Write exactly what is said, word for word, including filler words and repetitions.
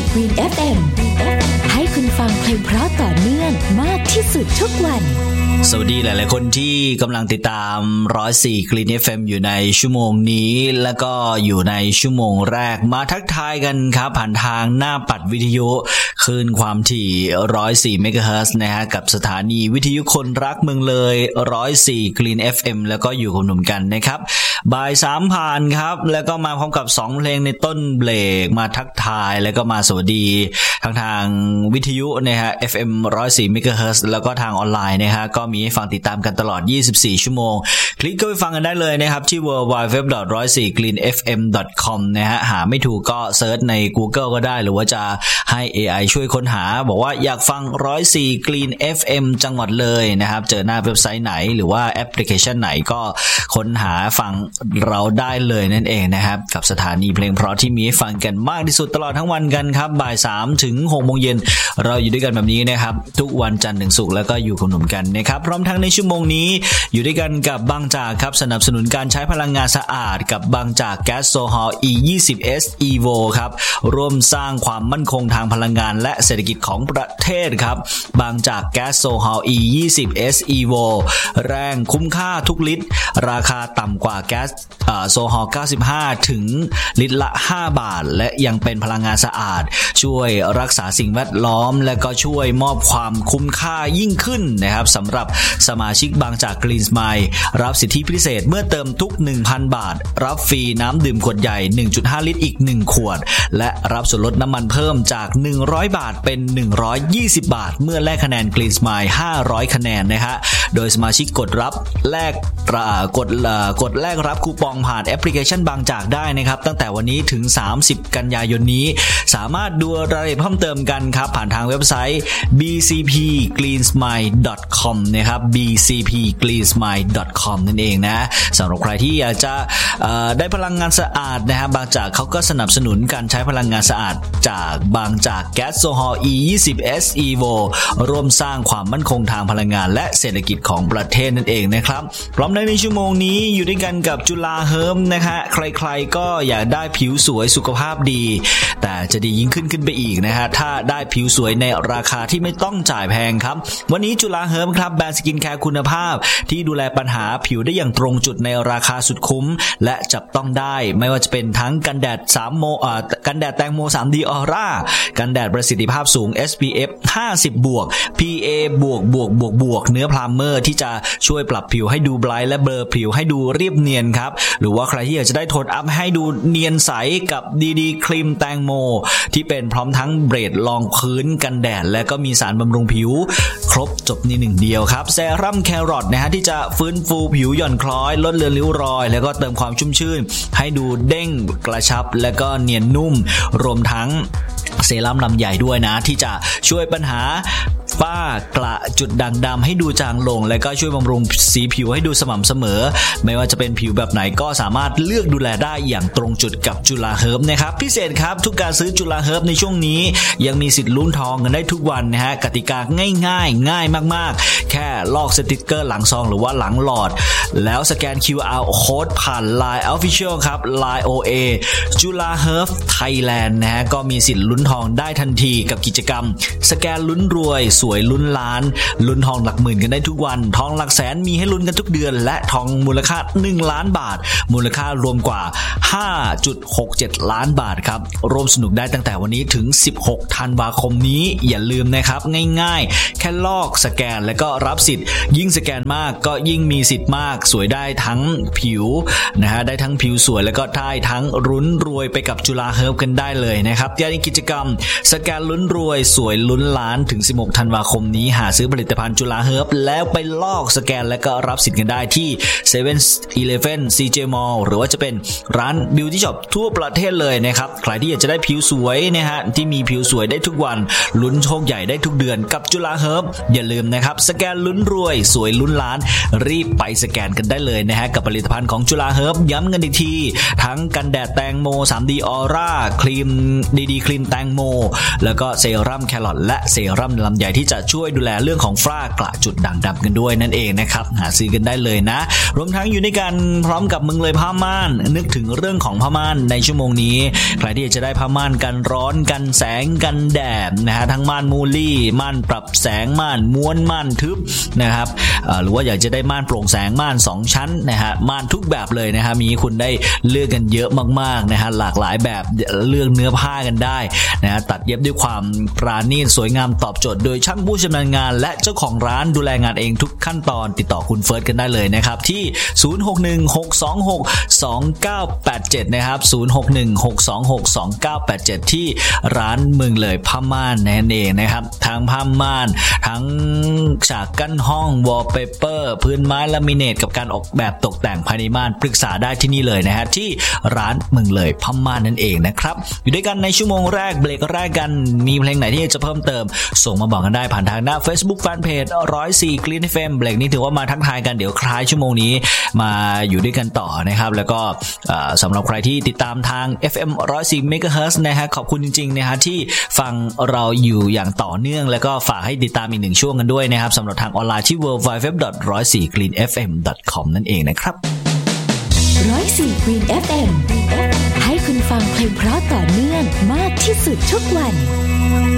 Green เอฟ เอ็ม ให้คุณฟังเพลงเพราะต่อเนื่องมากที่สุดทุกวันสวัสดีหลายๆคนที่กำลังติดตาม หนึ่งศูนย์สี่ Green เอฟ เอ็ม อยู่ในชั่วโมงนี้แล้วก็อยู่ในชั่วโมงแรกมาทักทายกันครับผ่านทางหน้าปัดวิทยุคลื่นความถี่ หนึ่งศูนย์สี่ เมกะเฮิรตซ์นะฮะกับสถานีวิทยุคนรักเมืองเลย หนึ่งศูนย์สี่ Green เอฟ เอ็ม แล้วก็อยู่กับหนุ่มกันนะครับบ่ายสามผ่านครับแล้วก็มาพร้อมกับสองเพลงในต้นเบรกมาทักทายแล้วก็มาสวัสดีทางทางวิทยุนะฮะ เอฟ เอ็ม หนึ่งศูนย์สี่ เมกะเฮิรตซ์แล้วก็ทางออนไลน์นะฮะก็มีให้ฟังติดตามกันตลอดยี่สิบสี่ชั่วโมงคลิกเข้าไปฟังกันได้เลยนะครับที่ ดับเบิลยู ดับเบิลยู ดับเบิลยู ดอท หนึ่งศูนย์สี่ กรีน เอฟ เอ็ม ดอท คอม นะฮะหาไม่ถูกก็เซิร์ชใน Google ก็ได้หรือว่าจะให้ เอ ไอ ช่วยค้นหาบอกว่าอยากฟังหนึ่งศูนย์สี่ Green เอฟ เอ็ม จังหวัดเลยนะครับเจอหน้าเว็บไซต์ไหนหรือว่าแอปพลิเคชันไหนก็ค้นหาฟังเราได้เลยนั่นเองนะครับกับสถานีเพลงเพราะที่มีให้ฟังกันมากที่สุดตลอดทั้งวันกันครับบ่ายสามถึงหกโมงเย็นเราอยู่ด้วยกันแบบนี้นะครับทุกวันจันทร์ถึงศุกร์แล้วก็อยู่กับหนุ่มกันนะครับพร้อมทั้งในชั่วโมงนี้อยู่ด้วยกันกับบางจากครับสนับสนุนการใช้พลังงานสะอาดกับบางจากแก๊สโซฮอล อี ยี่สิบ เอส Evo ครับร่วมสร้างความมั่นคงทางพลังงานและเศรษฐกิจของประเทศครับบางจากแก๊สโซฮอล อี ยี่สิบ เอส Evo แรงคุ้มค่าทุกลิตรราคาต่ำกว่าแก๊สโซฮอลเก้าสิบห้าถึงลิตรละห้าบาทและยังเป็นพลังงานสะอาดช่วยรักษาสิ่งแวดล้อมและก็ช่วยมอบความคุ้มค่ายิ่งขึ้นนะครับสำหรับสมาชิกบางจาก Green Smile รับสิทธิพิเศษเมื่อเติมทุก หนึ่งพัน บาทรับฟรีน้ำดื่มขวดใหญ่ หนึ่งจุดห้า ลิตรอีกหนึ่งขวดและรับส่วนลดน้ำมันเพิ่มจากหนึ่งร้อยบาทเป็นหนึ่งร้อยยี่สิบบาทเมื่อแลกคะแนน Green Smile ห้าร้อยคะแนนนะฮะโดยสมาชิกกดรับแลกกดกดแลกรับคูปองผ่านแอปพลิเคชันบางจากได้นะครับตั้งแต่วันนี้ถึงสามสิบกันยายนนี้สามารถดูรายละเอียดเพิ่มเติมกันครับผ่านทางเว็บไซต์ บี ซี พี กรีนสไมล์ ดอท คอม นะครับ บี ซี พี กรีนสไมล์ ดอท คอม นั่นเองนะสำหรับใครที่อยากจะได้พลังงานสะอาดนะฮะบางจากเขาก็สนับสนุนการใช้พลังงานสะอาดจากบางจากแก๊สโซฮอล อี ยี่สิบ เอส Evo ร่วมสร้างความมั่นคงทางพลังงานและเศรษฐกิจของประเทศนั่นเองนะครับพร้อมในชั่วโมงนี้อยู่ด้วยกันกับจุฬาเฮิร์บนะฮะใครๆก็อยากได้ผิวสวยสุขภาพดีแต่จะดียิ่งขึ้นขึ้นไปอีกนะฮะถ้าได้ผิวสวยในราคาที่ไม่ต้องจ่ายแพงครับวันนี้จุฬาเฮิร์บครับแบรนด์สกินแคร์คุณภาพที่ดูแลปัญหาผิวได้อย่างตรงจุดในราคาสุดคุ้มและจับต้องได้ไม่ว่าจะเป็นทั้งกันแดด3โมอ่ากันแดดแตงโม ทรี ดี Aura กันแดดประสิทธิภาพสูง เอส พี เอฟ ห้าสิบ บวก พี เอ บวกบวกบวกบวกเนื้อพรามเมอร์ที่จะช่วยปรับผิวให้ดูไบรท์และเบลอผิวให้ดูเรียบเนียนครับหรือว่าใครที่อยากจะได้โทนอัพให้ดูเนียนใสกับดีดีครีมแตงโมที่เป็นพร้อมทั้งเบรดรองพื้นกันแดดและก็มีสารบำรุงผิวครบจบในหนึ่งเดียวครับเซรั่มแครอทนะฮะที่จะฟื้นฟูผิวหย่อนคล้อยลดเลือนริ้วรอยแล้วก็เติมความชุ่มชื่นให้ดูเด้งกระชับและก็เนียนนุ่มรวมทั้งเซรั่มลำใหญ่ด้วยนะที่จะช่วยปัญหาฝ้ากระจุดด่างดำให้ดูจางลงและก็ช่วยบำรุงสีผิวให้ดูสม่ำเสมอไม่ว่าจะเป็นผิวแบบไหนก็สามารถเลือกดูแลได้อย่างตรงจุดกับจุฬาเฮิร์บนะครับพิเศษครับทุกการซื้อจุฬาเฮิร์บในช่วงนี้ยังมีสิทธิ์ลุ้นทองกันได้ทุกวันนะฮะกติกาง่ายๆง่ายมากๆแค่ลอกสติกเกอร์หลังซองหรือว่าหลังหลอดแล้วสแกน คิว อาร์ Code ผ่าน ไลน์ Official ครับ ไลน์ โอ เอ จุฬาเฮิร์บไทยแลนด์นะฮะก็มีสิทธิ์ลุ้นทองได้ทันทีกับกิจกรรมสแกนลุ้นรวยสวยลุ้นล้านลุ้นทองหลักหมื่นกันได้ทุกวันทองหลักแสนมีให้ลุ้นกันทุกเดือนและทองมูลค่าหนึ่งล้านบาทมูลค่ารวมกว่า ห้าจุดหกเจ็ด ล้านบาทครับร่วมสนุกได้ตั้งแต่วันนี้ถึงสิบหกธันวาคมนี้อย่าลืมนะครับง่ายๆแค่ลอกสแกนแล้วก็รับสิทธิ์ยิ่งสแกนมากก็ยิ่งมีสิทธิ์มากสวยได้ทั้งผิวนะฮะได้ทั้งผิวสวยแล้วก็ได้ทั้งลุ้นรวยไปกับจุฬาเฮิร์บกันได้เลยนะครับในกิจกรรมสแกนลุ้นรวยสวยลุ้นล้านถึงสิบหกธันวาคมนี้หาซื้อผลิตภัณฑ์จุฬาเฮิร์บแล้วไปลอกสแกนแล้วก็รับสิทธิ์กันได้ที่เซเว่น อีเลฟเว่น ซี เจ Mall หรือว่าจะเป็นร้าน Beauty Shop ทั่วประเทศเลยนะครับใครที่อยากจะได้ผิวสวยนะฮะที่มีผิวสวยได้ทุกวันลุ้นโชคใหญ่ได้ทุกเดือนกับจุฬาเฮิร์บอย่าลืมนะครับสแกนลุ้นรวยสวยลุ้นล้านรีบไปสแกนกันได้เลยนะฮะกับผลิตภัณฑ์ของจุฬาเฮิร์บย้ำกันอีกทีทั้งกันแดดแตงโม ทรี ดี Aura ครีมดีดีครีมแตงโมแล้วก็เซรั่มแครอทและเซรั่มลำไยที่จะช่วยดูแลเรื่องของฝ้ากระจุดด่างดำกันด้วยนั่นเองนะครับหาซื้อกันได้เลยนะรวมทั้งอยู่ด้วยกันพร้อมกับมึงเลยผ้าม่านนึกถึงเรื่องของผ้าม่านในชั่วโมงนี้ใครที่จะได้ผ้าม่านกันร้อนกันแสงกันแดดนะฮะทั้งม่านมูลี่ม่านปรับแสงม่านม้วนม่านทึบนะครับหรือว่าอยากจะได้ม่านโปร่งแสงม่านสองชั้นนะฮะม่านทุกแบบเลยนะฮะมีคุณได้เลือกกันเยอะมากๆนะฮะหลากหลายแบบเลือกเนื้อผ้ากันได้นะฮะตัดเย็บด้วยความปราณีตสวยงามตอบโจทย์โดยช่างผู้ชำนาญงานและเจ้าของร้านดูแลงานเองทุกขั้นตอนติดต่อคุณเฟิร์สกันได้เลยนะครับที่ศูนย์ หก หนึ่ง หก สอง หก สอง เก้า แปด เจ็ดนะครับศูนย์ หก หนึ่ง หก สอง หก สอง เก้า แปด เจ็ดที่ร้านเมืองเลยผ้าม่านนั่นเองนะครับทั้งผ้าม่านทั้งฉากกั้นห้องวอลเปเปอร์พื้นไม้ลามิเนตกับการออกแบบตกแต่งภายในม่านปรึกษาได้ที่นี่เลยนะฮะที่ร้านเมืองเลยผ้าม่านนั่นเองนะครับอยู่ด้วยกันในชั่วโมงแรกเบรกแรกกันมีเพลงไหนที่จะเพิ่มเติมส่งมาบอกกันได้ผ่านทางหน้า Facebook Fanpage หนึ่งศูนย์สี่ Clean เอฟ เอ็ม เบรกนี้ถือว่ามาทักทายกันเดี๋ยวคล้ายชั่วโมงนี้มาอยู่ด้วยกันต่อนะครับแล้วก็สำหรับใครที่ติดตามทาง เอฟ เอ็ม หนึ่งศูนย์สี่ เมกะเฮิรตซ์ นะฮะขอบคุณจริงๆนะฮะที่ฟังเราอยู่อย่างต่อเนื่องแล้วก็ฝากให้ติดตามอีกหนึ่งช่วงกันด้วยนะครับสำหรับทางออนไลน์ที่ ดับเบิลยู ดับเบิลยู ดับเบิลยู ดอท หนึ่งศูนย์สี่ คลีน เอฟ เอ็ม ดอท คอม นั่นเองนะครับหนึ่งศูนย์สี่ Green เอฟ เอ็ม ให้คุณฟังเพลงเพราะต่อเนื่องมากที่สุดทุกวัน